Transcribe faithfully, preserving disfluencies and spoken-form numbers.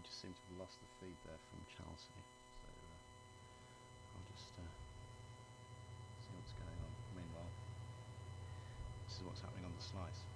just seem to have lost the feed there from Chelsea, so uh, I'll just uh, see what's going on. Meanwhile, this is what's happening on the slice.